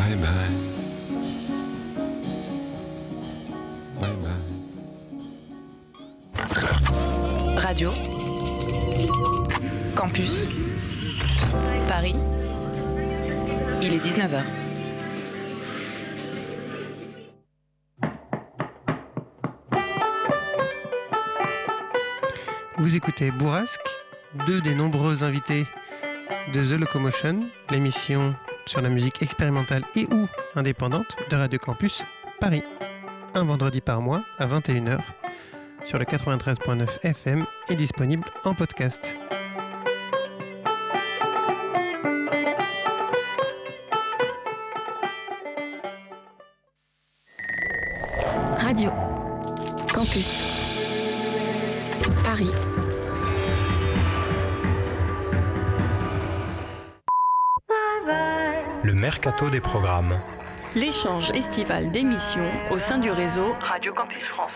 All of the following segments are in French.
Bye bye. Bye bye. Radio Campus Paris. Il est 19h. Vous écoutez Bourrasque, deux des nombreux invités de The Locomotion, l'émission sur la musique expérimentale et ou indépendante de Radio Campus Paris. Un vendredi par mois à 21h sur le 93.9 FM et disponible en podcast. Radio Campus Paris. Le mercato des programmes. L'échange estival d'émissions au sein du réseau Radio Campus France.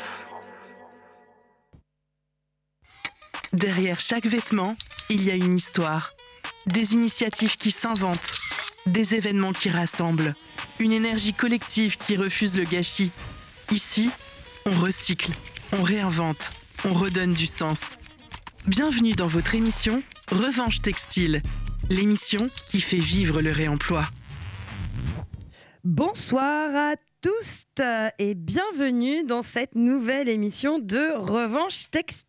Derrière chaque vêtement, il y a une histoire. Des initiatives qui s'inventent, des événements qui rassemblent, une énergie collective qui refuse le gâchis. Ici, on recycle, on réinvente, on redonne du sens. Bienvenue dans votre émission Revanche Textile, l'émission qui fait vivre le réemploi. Bonsoir à tous et bienvenue dans cette nouvelle émission de Revanche Textile.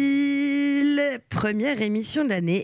Première émission de l'année.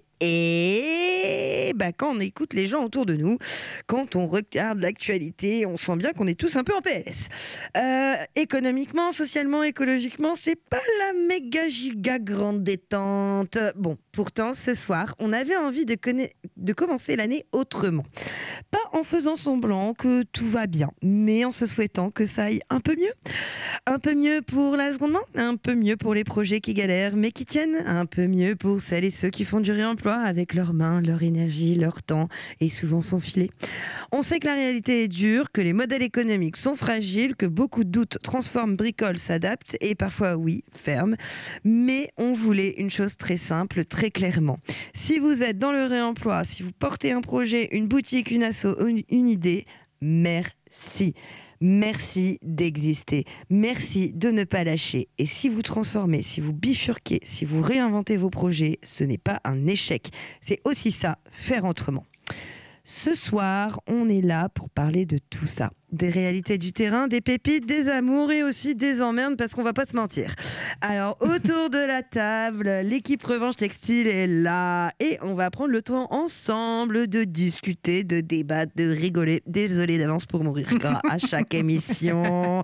Et quand on écoute les gens autour de nous, quand on regarde l'actualité, on sent bien qu'on est tous un peu en PLS. Économiquement, socialement, écologiquement, c'est pas la méga giga grande détente. Bon, pourtant, ce soir, on avait envie de commencer l'année autrement. Pas en faisant semblant que tout va bien, mais en se souhaitant que ça aille un peu mieux. Un peu mieux pour la seconde main, un peu mieux pour les projets qui galèrent mais qui tiennent, un peu mieux pour celles et ceux qui font du réemploi avec leurs mains, leur énergie, leur temps et souvent sans filet. On sait que la réalité est dure, que les modèles économiques sont fragiles, que beaucoup de doutes transforment, bricolent, s'adaptent et parfois, oui, ferment. Mais on voulait une chose très simple, très clairement. Si vous êtes dans le réemploi, si vous portez un projet, une boutique, une asso, une idée, merci. Merci d'exister. Merci de ne pas lâcher. Et si vous transformez, si vous bifurquez, si vous réinventez vos projets, ce n'est pas un échec. C'est aussi ça, faire autrement. Ce soir, on est là pour parler de tout ça. Des réalités du terrain, des pépites, des amours et aussi des emmerdes parce qu'on va pas se mentir. Alors, autour de la table, l'équipe Revanche Textile est là et on va prendre le temps ensemble de discuter, de débattre, de rigoler. Désolée d'avance pour mon rire gras à chaque émission.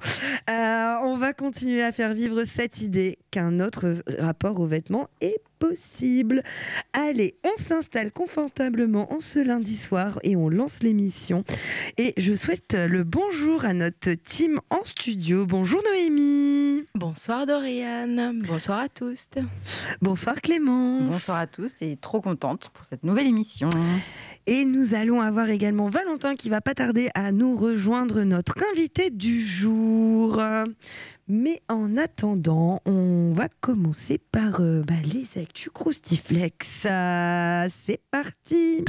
On va continuer à faire vivre cette idée qu'un autre rapport aux vêtements est possible. Allez, on s'installe confortablement en ce lundi soir et on lance l'émission. Et je souhaite le bonjour à notre team en studio. Bonjour Noémie. Bonsoir Doriane. Bonsoir à tous. Bonsoir Clémence. Bonsoir à tous et trop contente pour cette nouvelle émission. Et nous allons avoir également Valentin qui va pas tarder à nous rejoindre, notre invité du jour. Mais en attendant, on va commencer par les actus Croustiflex. C'est parti.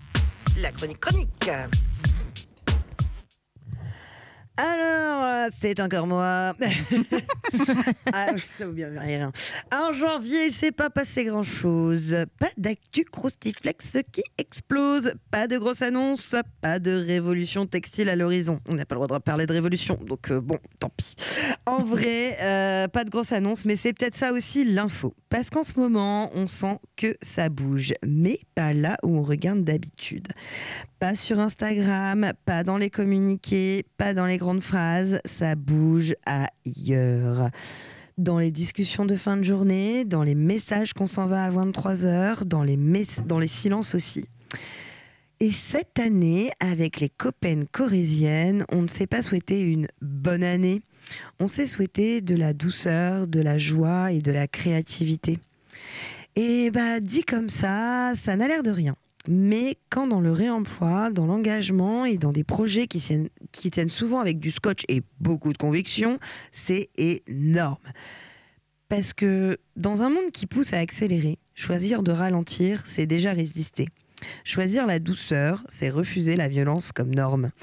La chronique. Alors, c'est encore moi. Ça vaut bien rien. En janvier, il ne s'est pas passé grand-chose. Pas d'actu Croustiflex qui explose. Pas de grosse annonce. Pas de révolution textile à l'horizon. On n'a pas le droit de parler de révolution, donc tant pis. En vrai, pas de grosse annonce, mais c'est peut-être ça aussi l'info. Parce qu'en ce moment, on sent que ça bouge, mais pas là où on regarde d'habitude. Pas sur Instagram, pas dans les communiqués, pas dans les grandes phrases, ça bouge ailleurs. Dans les discussions de fin de journée, dans les messages qu'on s'en va à 23h, dans les silences aussi. Et cette année, avec les copaines corésiennes, on ne s'est pas souhaité une bonne année. On s'est souhaité de la douceur, de la joie et de la créativité. Et dit comme ça n'a l'air de rien. Mais quand dans le réemploi, dans l'engagement et dans des projets qui tiennent souvent avec du scotch et beaucoup de conviction, c'est énorme. Parce que dans un monde qui pousse à accélérer, choisir de ralentir, c'est déjà résister. Choisir la douceur, c'est refuser la violence comme norme.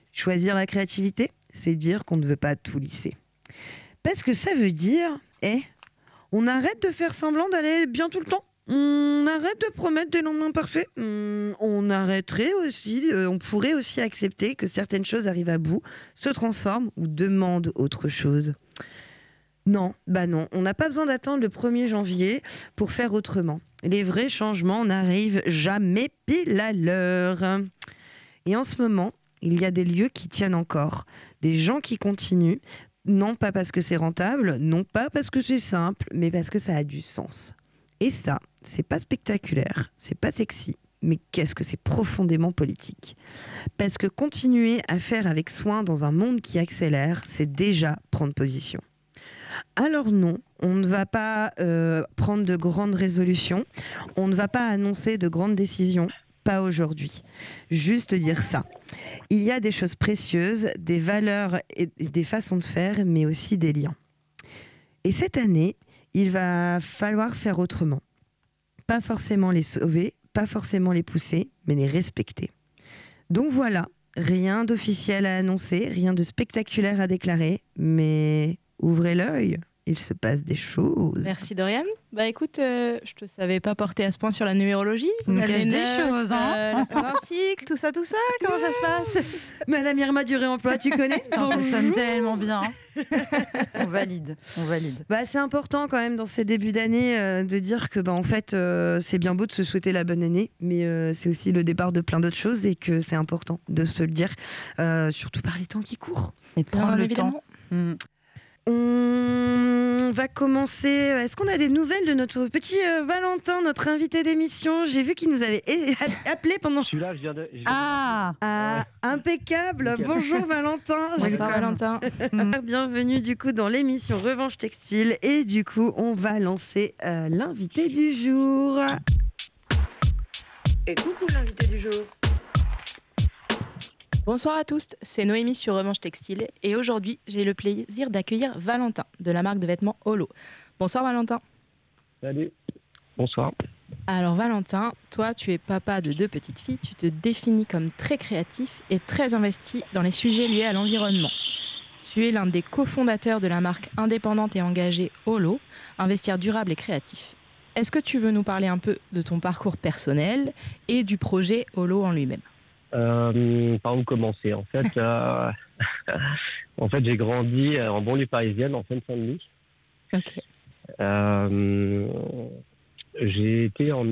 Choisir la créativité, c'est dire qu'on ne veut pas tout lisser. Parce que ça veut dire, on arrête de faire semblant d'aller bien tout le temps. On arrête de promettre des lendemains parfaits. On arrêterait aussi, on pourrait aussi accepter que certaines choses arrivent à bout, se transforment ou demandent autre chose. Non, on n'a pas besoin d'attendre le 1er janvier pour faire autrement. Les vrais changements n'arrivent jamais pile à l'heure. Et en ce moment, il y a des lieux qui tiennent encore, des gens qui continuent, non pas parce que c'est rentable, non pas parce que c'est simple, mais parce que ça a du sens. Et ça, c'est pas spectaculaire, c'est pas sexy, mais qu'est-ce que c'est profondément politique. Parce que continuer à faire avec soin dans un monde qui accélère, c'est déjà prendre position. Alors non, on ne va pas prendre de grandes résolutions, on ne va pas annoncer de grandes décisions, pas aujourd'hui. Juste dire ça. Il y a des choses précieuses, des valeurs et des façons de faire, mais aussi des liens. Et cette année, il va falloir faire autrement. Pas forcément les sauver, pas forcément les pousser, mais les respecter. Donc voilà, rien d'officiel à annoncer, rien de spectaculaire à déclarer, mais ouvrez l'œil, il se passe des choses. Merci Dorian. Bah écoute, je te savais pas porter à ce point sur la numérologie. On nous cache des choses, la fin d'un cycle, tout ça, comment ça se passe? Madame Irma du Réemploi, tu connais? Ça sonne tellement bien. On valide. C'est important quand même dans ces débuts d'année de dire que en fait c'est bien beau de se souhaiter la bonne année, mais c'est aussi le départ de plein d'autres choses et que c'est important de se le dire, surtout par les temps qui courent. Et de prendre le temps. On va commencer. Est-ce qu'on a des nouvelles de notre petit Valentin, notre invité d'émission? J'ai vu qu'il nous avait appelé pendant. Celui-là, je viens de. Impeccable. Nickel. Bonjour Valentin. Bonsoir Valentin. Bienvenue du coup dans l'émission Revanche Textile et du coup on va lancer l'invité du jour. Et coucou l'invité du jour. Bonsoir à tous, c'est Noémie sur Revanche Textile et aujourd'hui j'ai le plaisir d'accueillir Valentin de la marque de vêtements Holo. Bonsoir Valentin. Salut. Bonsoir. Alors Valentin, toi tu es papa de 2 petites filles, tu te définis comme très créatif et très investi dans les sujets liés à l'environnement. Tu es l'un des cofondateurs de la marque indépendante et engagée Holo, un vestiaire durable et créatif. Est-ce que tu veux nous parler un peu de ton parcours personnel et du projet Holo en lui-même? Par où commencer? En fait, j'ai grandi en banlieue parisienne, en Seine-Saint-Denis. Ok. J'ai été en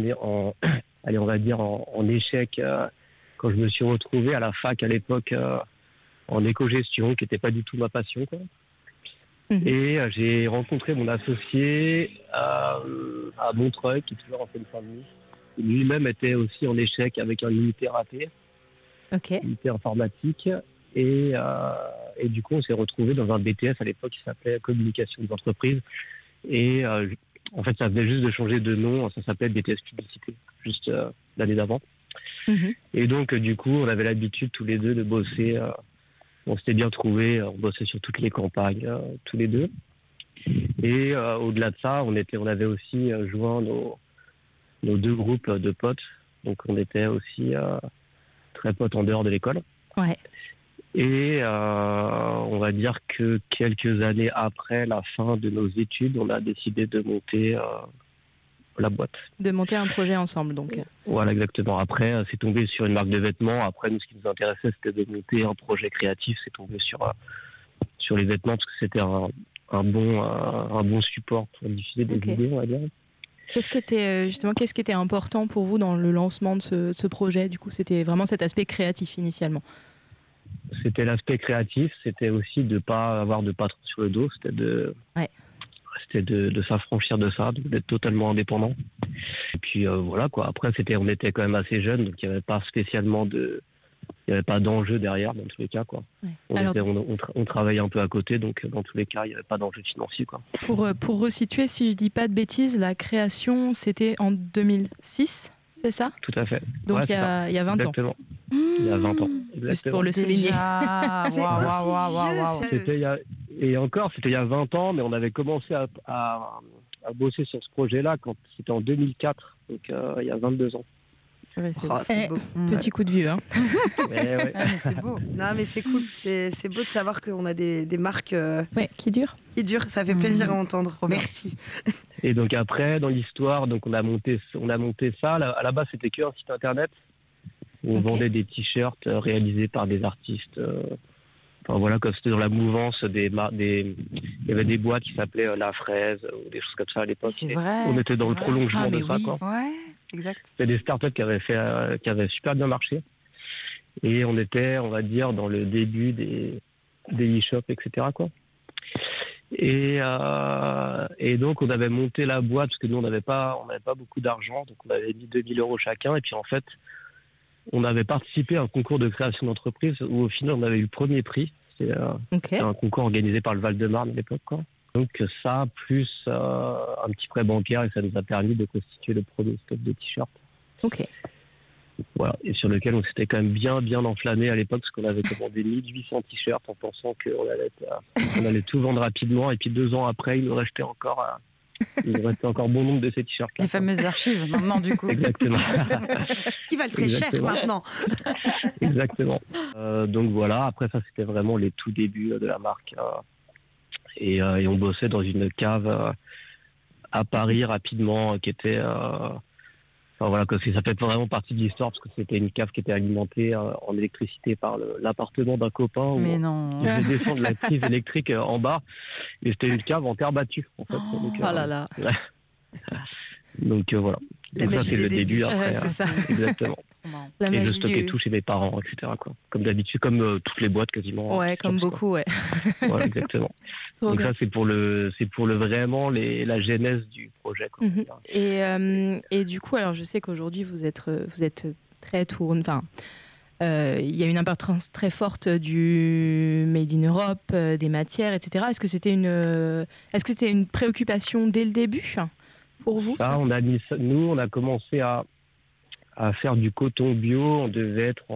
échec quand je me suis retrouvé à la fac à l'époque en éco-gestion, qui n'était pas du tout ma passion, quoi. Et j'ai rencontré mon associé à Montreuil, qui est toujours en Seine-Saint-Denis. Lui-même était aussi en échec avec un unité raté. Unité informatique et du coup on s'est retrouvé dans un BTS à l'époque qui s'appelait communication des entreprises et en fait ça venait juste de changer de nom, ça s'appelait BTS publicité juste l'année d'avant. Et donc du coup on avait l'habitude tous les deux de bosser, on s'était bien trouvés, on bossait sur toutes les campagnes tous les deux et au-delà de ça on avait aussi joint nos 2 groupes de potes, donc on était aussi très potes en dehors de l'école. Ouais. Et on va dire que quelques années après la fin de nos études, on a décidé de monter la boîte. De monter un projet ensemble, donc. Voilà, exactement. Après, c'est tombé sur une marque de vêtements. Après, nous, ce qui nous intéressait, c'était de monter un projet créatif. C'est tombé sur les vêtements parce que c'était un bon support pour diffuser des idées, on va dire. Qu'est-ce qui était important pour vous dans le lancement de ce projet? Du coup, c'était vraiment cet aspect créatif initialement. C'était l'aspect créatif, c'était aussi de ne pas avoir de patron sur le dos, c'était de s'affranchir de ça, d'être totalement indépendant. Et puis voilà quoi. Après, on était quand même assez jeunes, donc il n'y avait pas spécialement il n'y avait pas d'enjeu derrière dans tous les cas, quoi. Ouais. On travaillait un peu à côté, donc dans tous les cas, il n'y avait pas d'enjeu financier, quoi. Pour resituer, si je dis pas de bêtises, la création, c'était en 2006, c'est ça? Tout à fait. Donc il y a 20 Exactement. ans. Il y a 20 ans. Exactement. Juste pour le souligner. C'était il y a 20 ans, mais on avait commencé à bosser sur ce projet-là quand c'était en 2004, donc il y a 22 ans. Ouais, C'est beau. Petit coup de vieux. Hein. Mais ouais. Mais c'est beau. Non, mais c'est cool. C'est beau de savoir qu'on a des marques Qui durent. qui durent. Ça fait plaisir à entendre. Merci. Et donc après, dans l'histoire, donc on a monté ça. À la base, c'était qu'un site internet où on vendait des t-shirts réalisés par des artistes. Enfin voilà, comme c'était dans la mouvance il y avait des boîtes qui s'appelaient La Fraise ou des choses comme ça à l'époque. C'est vrai. On était dans le prolongement Ah, de mais ça, oui. quoi. Ouais, exact. C'était des startups qui avaient super bien marché. Et on était, on va dire, dans le début des e-shops, etc., quoi. Et donc on avait monté la boîte parce que nous on n'avait pas beaucoup d'argent, donc on avait mis 2000 € chacun. Et puis en fait, on avait participé à un concours de création d'entreprise où au final on avait eu le premier prix. C'était un concours organisé par le Val-de-Marne à l'époque, quoi. Donc ça, plus un petit prêt bancaire, et ça nous a permis de constituer le premier stock de t-shirts. Ok. Voilà, et sur lequel on s'était quand même bien enflammé à l'époque parce qu'on avait commandé 1800 t-shirts en pensant qu'on allait tout vendre rapidement, et puis 2 ans après, il nous restait encore bon nombre de ces t-shirts. Les fameuses archives maintenant du coup. Exactement. Qui valent très cher maintenant. Exactement. Donc voilà, après ça c'était vraiment les tout débuts de la marque. Et on bossait dans une cave à Paris rapidement qui était... Enfin, voilà, parce que ça fait vraiment partie de l'histoire parce que c'était une cave qui était alimentée en électricité par l'appartement d'un copain. Mais où non. on faisait descendre la prise électrique en bas, et c'était une cave en terre battue en fait. Donc, là là. donc voilà. Donc ça c'est le début après. C'est ça. Exactement. La Et je magie stockais tout chez mes parents, etc., quoi. Comme d'habitude, comme toutes les boîtes quasiment. Ouais, comme beaucoup, ouais. Voilà, exactement. Trop Donc bien. ça c'est pour le vraiment la genèse du projet, quoi. Et du coup, alors je sais qu'aujourd'hui vous êtes très tourné. Enfin, il y a une importance très forte du Made in Europe, des matières, etc. Est-ce que c'était une préoccupation dès le début pour vous ça Nous, on a commencé à faire du coton bio. On devait être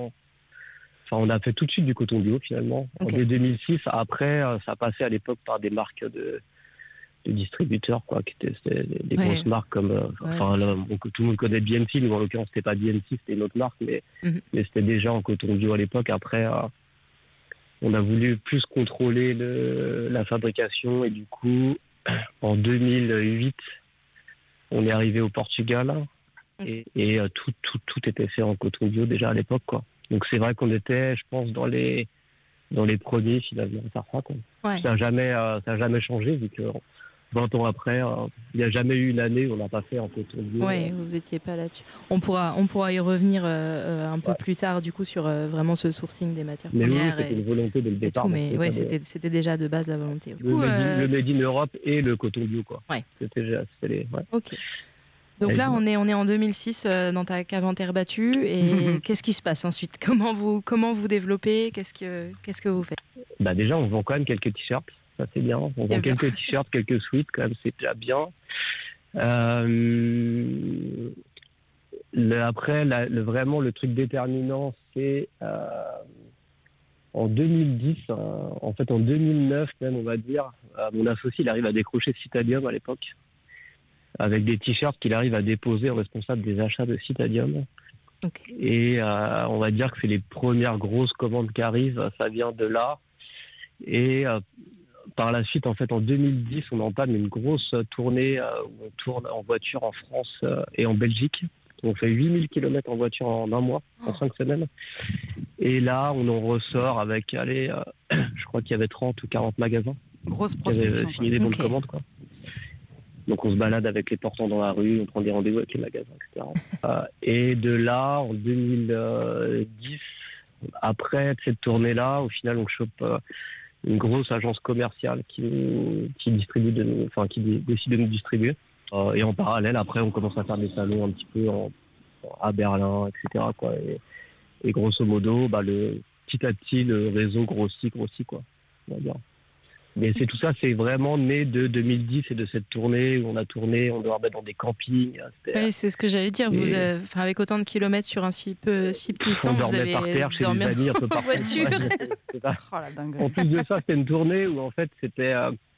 on a fait tout de suite du coton bio finalement. Okay. En 2006. Après, ça passait à l'époque par des marques de distributeurs, quoi, qui étaient des grosses marques comme tout le monde connaît BMC. Nous en l'occurrence c'était pas BMC, c'était une autre marque, mais c'était déjà en coton bio à l'époque. Après, on a voulu plus contrôler la fabrication, et du coup en 2008 on est arrivé au Portugal. Et tout était fait en coton bio déjà à l'époque, quoi. Donc c'est vrai qu'on était, je pense, dans les premiers finalement à faire ça, quoi. Ouais. Ça n'a jamais changé, vu que 20 ans après, il n'y a jamais eu une année où on n'a pas fait en coton bio. Oui, vous n'étiez pas là-dessus. On pourra y revenir un peu plus tard, du coup, sur vraiment ce sourcing des matières premières. Oui, c'était une volonté dès le départ. Tout, mais ouais, c'était déjà de base la volonté. Du coup, le Made in Europe et le coton bio, quoi. Ouais. C'était Ok. Donc là, on est en 2006 dans ta cave en terre battue. Et qu'est-ce qui se passe ensuite ? Comment vous développez ? Qu'est-ce que vous faites ? Déjà, on vend quand même quelques t-shirts. Ça, c'est bien. On vend quelques t-shirts, quelques sweats, quand même, c'est déjà bien. Après, vraiment, le truc déterminant, c'est en 2010, en fait en 2009 même, on va dire, mon associé, il arrive à décrocher Citadium à l'époque, avec des t-shirts qu'il arrive à déposer au responsable des achats de Citadium. Okay. Et on va dire que c'est les premières grosses commandes qui arrivent, ça vient de là. Et par la suite, en fait, en 2010, on entame une grosse tournée où on tourne en voiture en France et en Belgique. On fait 8000 km en voiture en un mois, en 5 semaines. Et là, on en ressort avec, je crois qu'il y avait 30 ou 40 magasins. Grosse prospection. Qui avaient signé des bons de commande, quoi. Donc on se balade avec les portants dans la rue, on prend des rendez-vous avec les magasins, etc. Et de là, en 2010, après cette tournée-là, au final, on chope une grosse agence commerciale qui distribue qui décide de nous distribuer. Et en parallèle, après, on commence à faire des salons un petit peu à Berlin, etc., quoi. Et grosso modo, petit à petit, le réseau grossit, quoi, on va dire. Mais tout ça, c'est vraiment né de 2010 et de cette tournée où on a tourné, on doit dans des campings. Oui, c'est ce que j'allais dire. Vous avec autant de kilomètres sur un si petit temps, on vous avez par terre chez des amis un peu partout. Voiture. En plus de ça, c'était une tournée où en fait c'était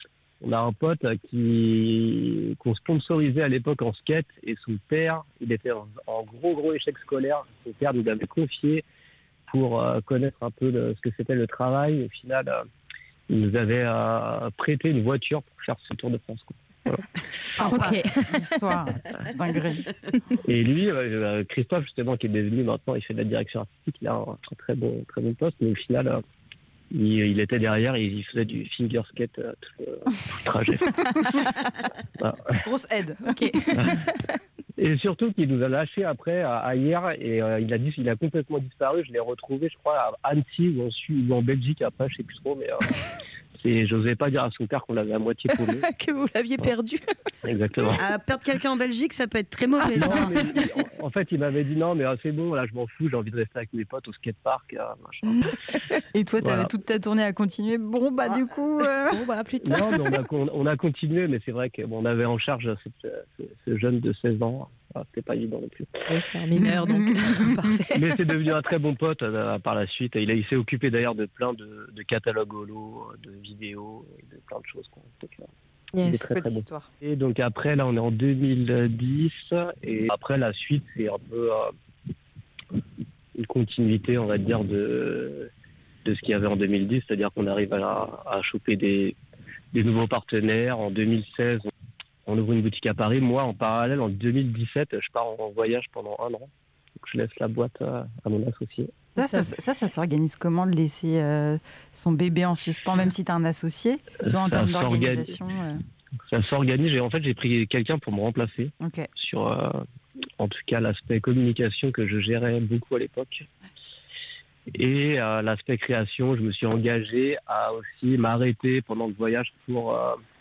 on a un pote qu'on sponsorisait à l'époque en skate, et son père, il était en gros échec scolaire. Son père nous avait confié pour connaître un peu ce que c'était le travail. Au final, il nous avait prêté une voiture pour faire ce Tour de France, quoi. Voilà. Ok. Histoire dinguerie. Et lui, Christophe, justement, qui est devenu maintenant, il fait de la direction artistique, il a un très bon poste, mais au final, il était derrière et il faisait du finger skate tout le trajet. Voilà. Grosse aide, ok. Et surtout qu'il nous a lâché après à hier, et il a complètement disparu. Je l'ai retrouvé, je crois, à Annecy ou en Belgique après, je sais plus trop, mais j'osais pas dire à son père qu'on l'avait à moitié paumé. Que vous l'aviez perdu. Exactement. Perdre quelqu'un en Belgique, ça peut être très mauvais. Non, ça. mais en fait, il m'avait dit non, mais c'est bon, là, je m'en fous, j'ai envie de rester avec mes potes au skatepark. Machin. Et toi, tu avais Voilà. toute ta tournée à continuer. Bon, bah, du coup. Bon, bah, plus tard. Non, mais on a continué, mais c'est vrai qu'on avait en charge ce jeune de 16 ans. Voilà, c'était pas évident non plus. Ouais, c'est un mineur, donc parfait. Mais c'est devenu un très bon pote par la suite. Il s'est occupé d'ailleurs de plein de catalogues holo, de vidéos, et de plein de choses, quoi. Donc, il est très très bon. Histoire. Et donc après, là, on est en 2010. Et après, la suite, c'est un peu une continuité, on va dire, de ce qu'il y avait en 2010. C'est-à-dire qu'on arrive à choper des nouveaux partenaires. En 2016, on ouvre une boutique à Paris. Moi, en parallèle, en 2017, je pars en voyage pendant 1 an. Donc, je laisse la boîte à mon associé. Ça s'organise comment de laisser son bébé en suspens, même si tu as un associé, tu vois, en termes d'organisation Ça s'organise. Et en fait, j'ai pris quelqu'un pour me remplacer sur, en tout cas, l'aspect communication que je gérais beaucoup à l'époque. Et l'aspect création, je me suis engagé à aussi m'arrêter pendant le voyage pour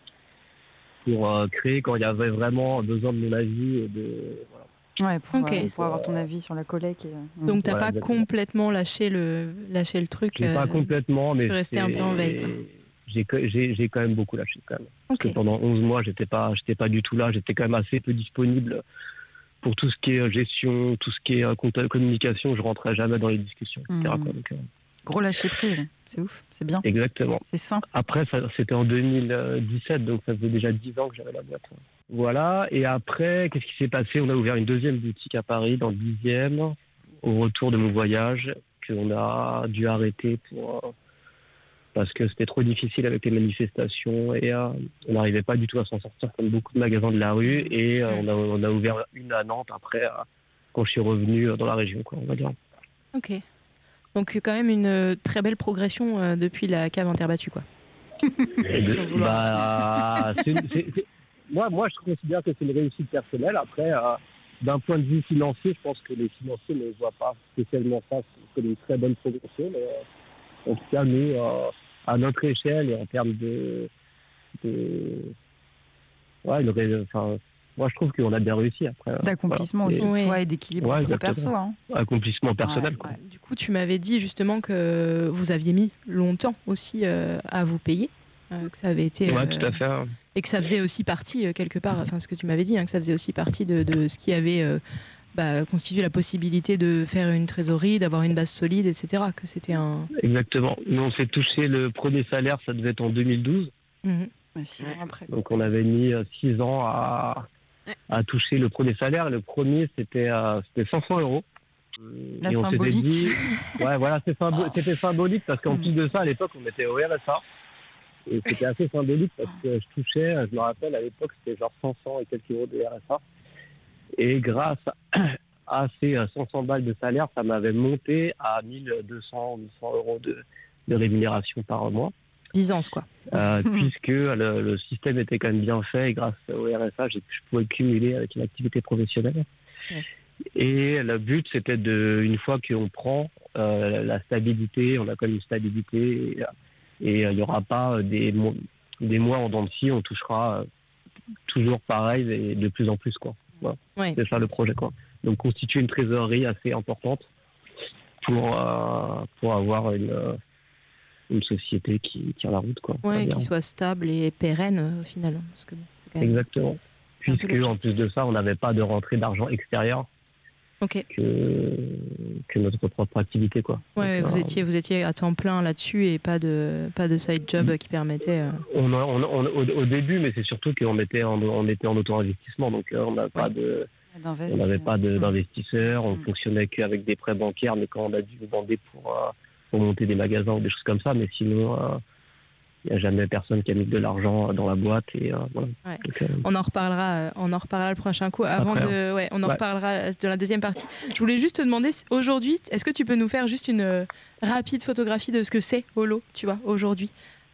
créer quand il y avait vraiment besoin de mon avis. Et Ouais, pour avoir ton avis sur la collecte. Donc, tu n'as Voilà, pas exactement. complètement lâché le truc. Pas complètement, mais tu restais un peu en veille, quoi. J'ai quand même beaucoup lâché, quand même. Parce Ok. que pendant 11 mois, j'étais pas du tout là. J'étais quand même assez peu disponible pour tout ce qui est gestion, tout ce qui est communication. Je rentrais jamais dans les discussions, etc. quoi. Donc, Gros lâcher prise, c'est ouf, c'est bien. exactement. C'est sain. Après, c'était en 2017, donc ça faisait déjà 10 ans que j'avais la boîte. Voilà, et après, qu'est-ce qui s'est passé? On a ouvert une deuxième boutique à Paris, dans le 10e, au retour de mon voyage, qu'on a dû arrêter parce que c'était trop difficile avec les manifestations, et on n'arrivait pas du tout à s'en sortir comme beaucoup de magasins de la rue, et on a ouvert une à Nantes après, quand je suis revenu dans la région, quoi, on va dire. Ok. Donc, quand même une très belle progression depuis la cave en terre battue, quoi. Sans vouloir. Moi, je considère que c'est une réussite personnelle. Après, d'un point de vue financier, je pense que les financiers ne voient pas spécialement ça comme une très bonne progression. Mais en tout cas, nous, à notre échelle et en termes moi, je trouve qu'on a bien réussi après. D'accomplissement Voilà. aussi, Et- toi, et d'équilibre pro-perso. Hein. Accomplissement personnel. Quoi. Du coup, tu m'avais dit justement que vous aviez mis longtemps aussi à vous payer, que ça avait été... Ouais, tout à fait. Et que ça faisait aussi partie, quelque part, enfin ce que tu m'avais dit, que ça faisait aussi partie de ce qui avait constitué la possibilité de faire une trésorerie, d'avoir une base solide, etc. Que c'était un... Exactement. Nous, on s'est touché le premier salaire, ça devait être en 2012. Mhm. Ouais, 6 ans après. Donc on avait mis 6 ans à toucher le premier salaire. Le premier, c'était 500 €. La et on s'était symbolique. dit, ouais, voilà, c'était symbolique parce qu'en plus de ça, à l'époque, on était au RSA. Et c'était assez symbolique parce que je touchais, je me rappelle, à l'époque, c'était genre 500 et quelques euros de RSA. Et grâce à ces 500 balles de salaire, ça m'avait monté à 1200, 1100 € de rémunération par mois. Byzance, quoi. Puisque le système était quand même bien fait et grâce au RSA, je pouvais cumuler avec une activité professionnelle. Yes. Et le but, c'était une fois qu'on prend la stabilité, on a quand même une stabilité et il n'y aura pas des mois en dents de scie, on touchera toujours pareil et de plus en plus, quoi. Voilà. Ouais. C'est ça le projet, quoi. Donc constituer une trésorerie assez importante pour avoir une société qui tient la route, quoi. Ouais, qui soit stable et pérenne au final. Parce que c'est quand même... Exactement. c'est un peu Puisque en l'objectif. plus de ça, on n'avait pas de rentrée d'argent extérieur. que notre propre activité, quoi. Ouais, Donc, vous étiez à temps plein là-dessus et pas de side job qui permettait. Au début, mais c'est surtout qu'on était en auto-investissement, donc on n'avait pas d'investisseurs, on fonctionnait qu'avec des prêts bancaires, mais quand on a dû demander pour monter des magasins ou des choses comme ça, mais sinon il n'y a jamais personne qui a mis de l'argent dans la boîte et voilà. Ouais. Donc, on en reparlera le prochain coup. Reparlera de la deuxième partie. Je voulais juste te demander aujourd'hui, est-ce que tu peux nous faire juste une rapide photographie de ce que c'est Holo, tu vois, aujourd'hui,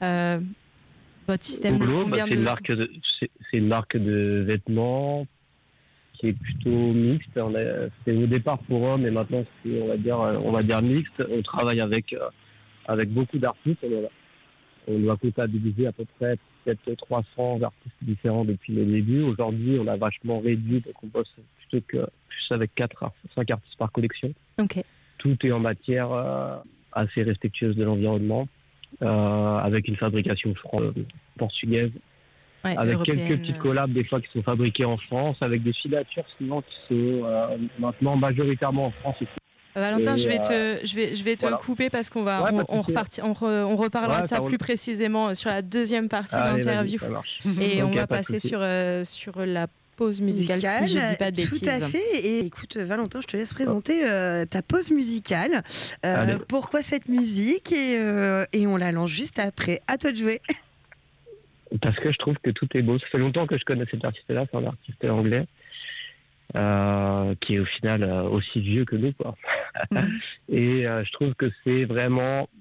votre système. Holo, c'est une marque de vêtements qui est plutôt mixte. C'était au départ pour hommes et maintenant c'est on va dire mixte. On travaille avec beaucoup d'artistes. On doit comptabiliser à peu près peut-être 300 artistes différents depuis le début. Aujourd'hui, on a vachement réduit, donc on bosse plus avec 5 artistes par collection. Okay. Tout est en matière assez respectueuse de l'environnement, avec une fabrication portugaise, avec européenne, quelques petites collabs des fois qui sont fabriquées en France, avec des filatures sinon qui sont maintenant majoritairement en France. Valentin, je vais te couper parce qu'on va on reparlera de ça plus précisément sur la deuxième partie de l'interview et on va passer sur la pause musicale si je ne dis pas de bêtises. Tout à fait. Et écoute, Valentin, je te laisse présenter ta pause musicale. Pourquoi cette musique et on la lance juste après. À toi de jouer. Parce que je trouve que tout est beau. Ça fait longtemps que je connais cet artiste-là. C'est un artiste anglais. Qui est au final aussi vieux que nous, quoi. Et je trouve que c'est vraiment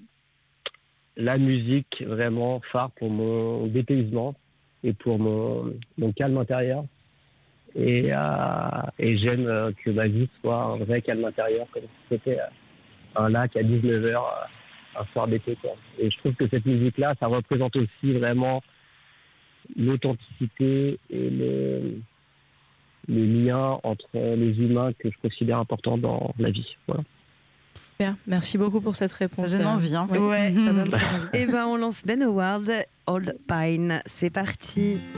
la musique vraiment phare pour mon dépaysement et pour mon calme intérieur. Et j'aime que ma vie soit un vrai calme intérieur, comme si c'était un lac à 19h un soir d'été, quoi. Et je trouve que cette musique-là, ça représente aussi vraiment l'authenticité et le lien entre les humains que je considère important dans la vie. Voilà. Super, merci beaucoup pour cette réponse. Ça donne envie. Hein. Ouais. Ça donne très envie. Et on lance Ben Howard, Old Pine. C'est parti.